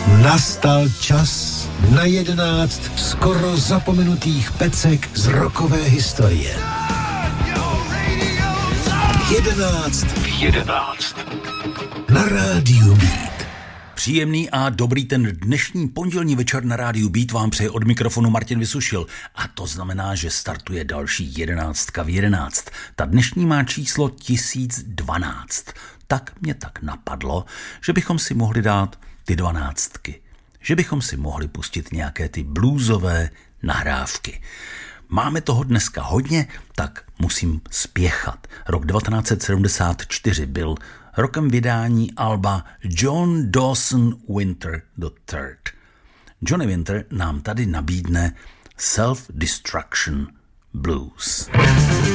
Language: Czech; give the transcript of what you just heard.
Nastal čas na 11 skoro zapomenutých pecek z rockové historie. 11 na Rádiu Beat. Příjemný a dobrý ten dnešní pondělní večer na Rádiu Beat vám přeje od mikrofonu Martin Vysušil. A to znamená, že startuje další 11 v 11. Ta dnešní má číslo 1012. Tak mě tak napadlo, že bychom si mohli dát ty 12. Že bychom si mohli pustit nějaké ty bluesové nahrávky. Máme toho dneska hodně, tak musím spěchat. Rok 1974 byl rokem vydání alba John Dawson Winter III. Johnny Winter nám tady nabídne Self-Destruction Blues.